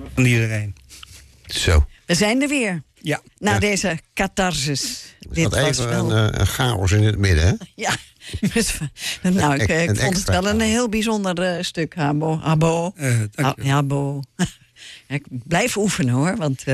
van iedereen. Zo. We zijn er weer. Ja. Na deze catharsis. Dit was even een chaos in het midden, hè? Ja. Nou, ik vond het wel een heel bijzonder stuk, Habo. Dank je. Habo. Ik blijf oefenen, hoor. Want,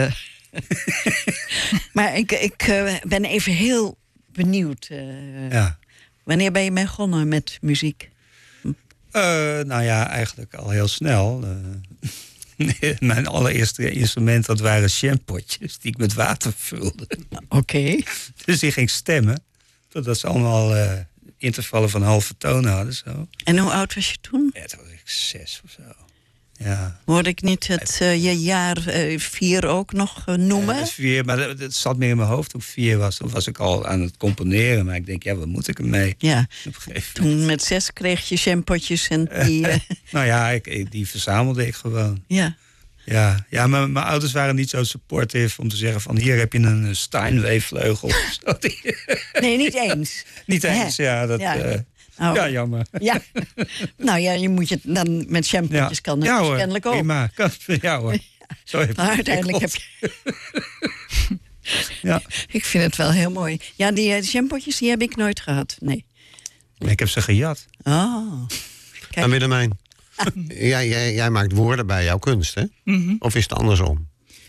maar ik ben even heel benieuwd. Wanneer ben je begonnen met muziek? Nou ja, eigenlijk al heel snel. Mijn allereerste instrument, dat waren jampotjes die ik met water vulde. Oké. Dus die ging stemmen. Totdat ze allemaal intervallen van halve tonen hadden. Zo. En hoe oud was je toen? Ja, toen was ik 6 of zo. Ja. Hoorde ik niet je jaar 4 ook nog noemen? Ja, 4, maar het zat meer in mijn hoofd toen ik 4 was. Toen was ik al aan het componeren. Maar ik denk, wat moet ik ermee? Ja. Toen met 6 kreeg je jampotjes en die... Nou ja, die verzamelde ik gewoon. Ja. Ja, mijn ouders waren niet zo supportive om te zeggen van... hier heb je een Steinway-vleugel. Nee, niet eens. Niet eens, ja. Dat, ja, jammer. Ja. Nou ja, je moet je dan met shampootjes kan het hoor, kennelijk ook. Prima, ja hoor. Zo heb maar uiteindelijk heb je... Ja. Ik vind het wel heel mooi. Ja, die shampootjes die heb ik nooit gehad, nee. Ik heb ze gejat. Oh. Kijk. En Willemijn, jij maakt woorden bij jouw kunst, hè? Mm-hmm. Of is het andersom?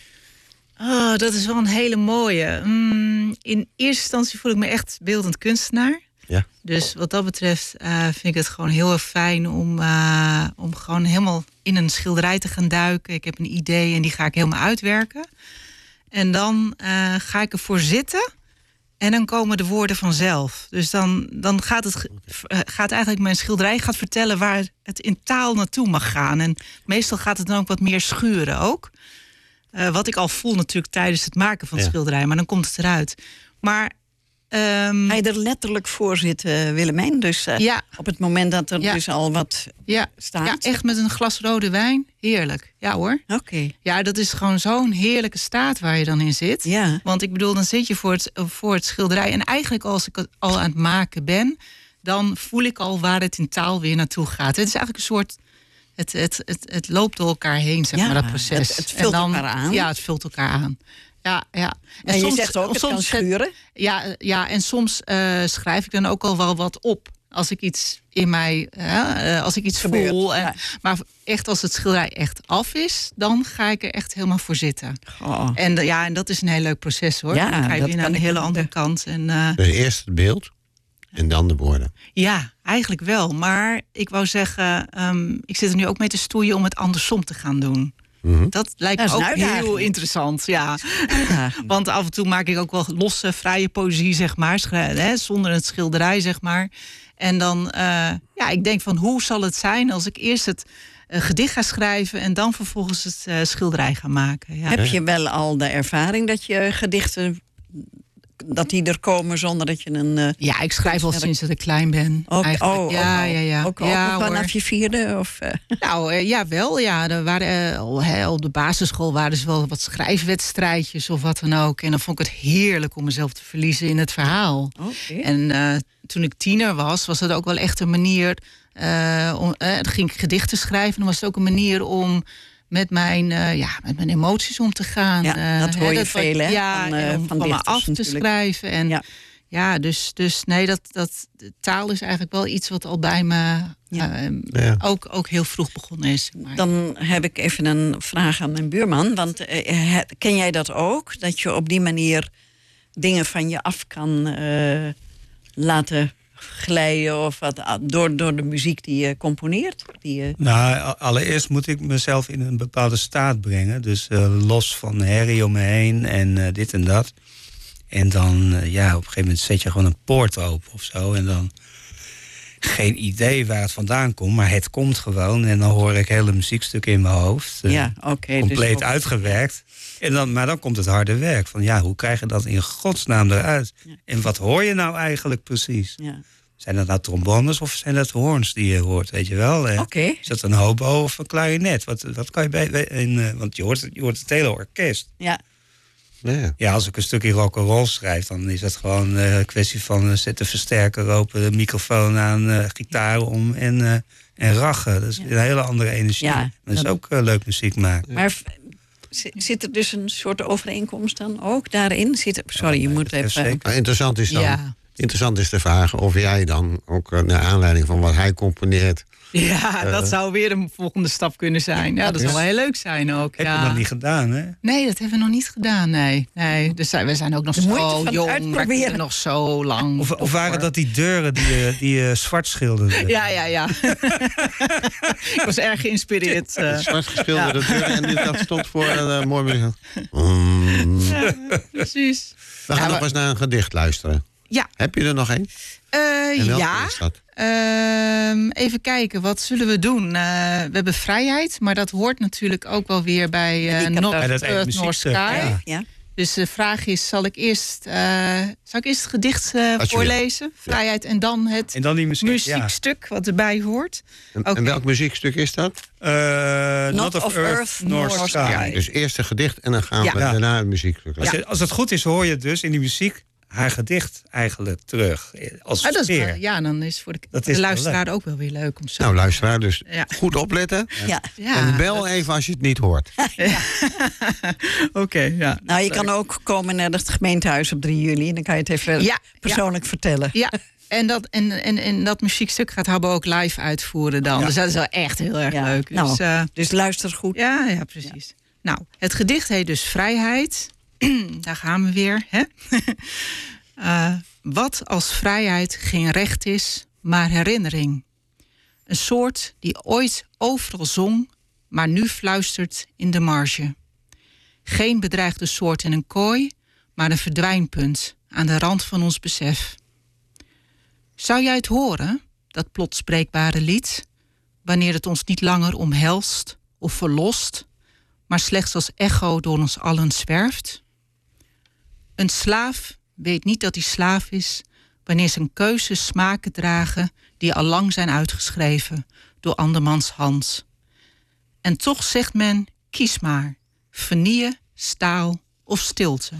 Oh, dat is wel een hele mooie. In eerste instantie voel ik me echt beeldend kunstenaar. Ja. Dus wat dat betreft vind ik het gewoon heel erg fijn om gewoon helemaal in een schilderij te gaan duiken. Ik heb een idee en die ga ik helemaal uitwerken. En dan ga ik ervoor zitten en dan komen de woorden vanzelf. Dus dan gaat eigenlijk mijn schilderij vertellen waar het in taal naartoe mag gaan. En meestal gaat het dan ook wat meer schuren ook. Wat ik al voel natuurlijk tijdens het maken van het schilderij. Maar dan komt het eruit. Maar... Ga je er letterlijk voor zitten, Willemijn? Dus op het moment dat er dus al wat staat? Ja, echt met een glas rode wijn. Heerlijk. Ja hoor. Oké. Ja, dat is gewoon zo'n heerlijke staat waar je dan in zit. Ja. Want ik bedoel, dan zit je voor het schilderij. En eigenlijk als ik het al aan het maken ben... dan voel ik al waar het in taal weer naartoe gaat. Het is eigenlijk een soort... Het loopt door elkaar heen, zeg maar, dat proces. Het vult elkaar aan. Ja, het vult elkaar aan. Ja. En soms, je zegt ook, het kan schuren. Ja, en soms schrijf ik dan ook al wel wat op. Als ik iets in mij, als ik iets voel. Maar echt als het schilderij echt af is, dan ga ik er echt helemaal voor zitten. Oh. En dat is een heel leuk proces, hoor. Dan ga je weer naar een hele andere kant. Dus eerst het beeld en dan de woorden. Ja, eigenlijk wel. Maar ik wou zeggen, ik zit er nu ook mee te stoeien om het andersom te gaan doen. Mm-hmm. Dat lijkt me ook heel interessant, ja. Want af en toe maak ik ook wel losse, vrije poëzie, zeg maar. Zonder het schilderij, zeg maar. En dan, ik denk van, hoe zal het zijn als ik eerst het gedicht ga schrijven... en dan vervolgens het schilderij ga maken. Ja. Heb je wel al de ervaring dat je gedichten... dat die er komen zonder dat je een... Ja, ik schrijf al sinds dat ik klein ben. Ook vanaf je 4e? Of, Nou, wel. Ja. Er waren, op de basisschool waren er wel wat schrijfwedstrijdjes of wat dan ook. En dan vond ik het heerlijk om mezelf te verliezen in het verhaal. Okay. En toen ik tiener was dat ook wel echt een manier... dan ging ik gedichten schrijven. Dan was het ook een manier om... met mijn emoties om te gaan. Ja, dat hoor je veel, hè? Ja, van me af te schrijven. En dus nee, dat taal is eigenlijk wel iets wat al bij me ook heel vroeg begonnen is. Maar. Dan heb ik even een vraag aan mijn buurman. Want ken jij dat ook? Dat je op die manier dingen van je af kan laten glijden of wat door de muziek die je componeert? Nou, allereerst moet ik mezelf in een bepaalde staat brengen. Dus los van herrie om me heen en dit en dat. En dan, op een gegeven moment zet je gewoon een poort open of zo. En dan geen idee waar het vandaan komt, maar het komt gewoon. En dan hoor ik hele muziekstukken in mijn hoofd. Compleet dus uitgewerkt. Maar dan komt het harde werk. Van hoe krijg je dat in godsnaam eruit? Ja. En wat hoor je nou eigenlijk precies? Ja. Zijn dat nou trombones of zijn dat hoorns die je hoort, weet je wel? Is dat een hobo of een klarinet? Wat kan je want je hoort het hele orkest. Ja. Ja, als ik een stukje rock'n'roll schrijf, dan is het gewoon een kwestie van zet de versterker open, de microfoon aan, gitaar om en rachen. Dat is een hele andere energie. Ja, dat is ook leuk muziek maken. Maar zit er dus een soort overeenkomst dan ook daarin? Sorry, je moet even... zeker. Maar interessant is dan... Ja. Interessant is de vraag of jij dan ook naar aanleiding van wat hij componeert... Ja, dat zou weer een volgende stap kunnen zijn. Ja, dat zou wel heel leuk zijn ook. Heb je Ja. nog niet gedaan, hè? Nee, dat hebben we nog niet gedaan, nee. Dus we zijn ook nog De moeite zo van het jong, we uitproberen. kunnen nog zo lang. Of waren dat die deuren die je zwart schilderde? Ja. Ik was erg geïnspireerd. Zwart geschilderde deuren en dat stond voor een mooi muziek. Precies. We gaan nog eens naar een gedicht luisteren. Ja. Heb je er nog één? En welke Ja. is dat? Even kijken, wat zullen we doen? We hebben vrijheid, maar dat hoort natuurlijk ook wel weer bij ik heb Not daar- Bij dat ene Earth Nor muziekstuk, Sky. ja. Ja. Dus de vraag is, zal ik eerst het gedicht wil. voorlezen? Vrijheid en dan het En dan die muziek. muziekstuk wat erbij hoort. En Oké. welk muziekstuk is dat? Not of Earth nor nor Sky. Sky. Ja, dus eerst een gedicht en dan gaan we Ja. daarna het muziekstuk. Als het goed is, hoor je dus in die muziek haar gedicht eigenlijk terug. Als Dat is sfeer. wel, ja, dan is voor Dat de is wel luisteraar ook wel weer leuk om zo. Nou, luisteraar, dus Ja. goed opletten. Ja. Ja, En bel even als je het niet hoort. Oké, ja. Nou, je kan ook komen naar het gemeentehuis op 3 juli. En dan kan je het even Ja, persoonlijk vertellen. Ja, en dat muziekstuk gaat Habbo ook live uitvoeren dan. Ja. Dus dat is wel echt heel erg Ja. leuk. Nou, Dus, Dus luister goed. ja, precies. Nou, het gedicht heet dus Vrijheid. Daar gaan we weer. Hè? Wat als vrijheid geen recht is, maar herinnering? Een soort die ooit overal zong, maar nu fluistert in de marge. Geen bedreigde soort in een kooi, maar een verdwijnpunt aan de rand van ons besef. Zou jij het horen, dat plots spreekbare lied, wanneer het ons niet langer omhelst of verlost, maar slechts als echo door ons allen zwerft? Een slaaf weet niet dat hij slaaf is wanneer zijn keuzes smaken dragen die al lang zijn uitgeschreven door andermans hand. En toch zegt men, kies maar, vernieuwen, staal of stilte.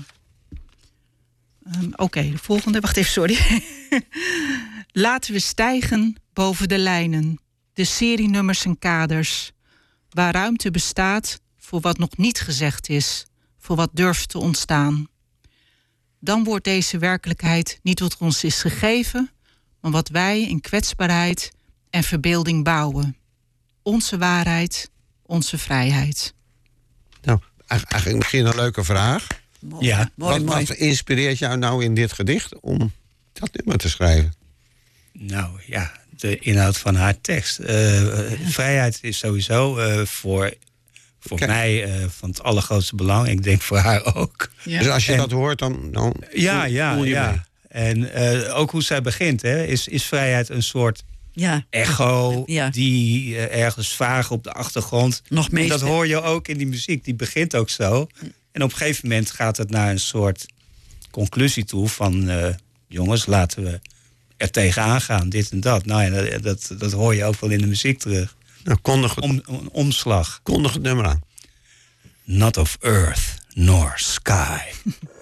Oké, de volgende, wacht even, sorry. Laten we stijgen boven de lijnen, de serienummers en kaders, waar ruimte bestaat voor wat nog niet gezegd is, voor wat durft te ontstaan. Dan wordt deze werkelijkheid niet wat ons is gegeven, maar wat wij in kwetsbaarheid en verbeelding bouwen. Onze waarheid, onze vrijheid. Nou, eigenlijk misschien een leuke vraag. Mooi, Ja. mooi. Wat inspireert jou nou in dit gedicht om dat nummer te schrijven? Nou ja, de inhoud van haar tekst. Vrijheid is sowieso voor Kijk. mij van het allergrootste belang. Ik denk voor haar ook. Ja. Dus als je En- dat hoort, dan voel je mee. Ja. En ook hoe zij begint, hè, is vrijheid een soort Ja, echo Ja. die ergens vaag op de achtergrond. nog En meester. dat hoor je ook in die muziek. Die begint ook zo. En op een gegeven moment gaat het naar een soort conclusie toe van jongens, laten we er tegenaan gaan, dit en dat. Nou ja, dat hoor je ook wel in de muziek terug. Nou, kondig Een omslag. het nummer aan. Not of earth nor sky.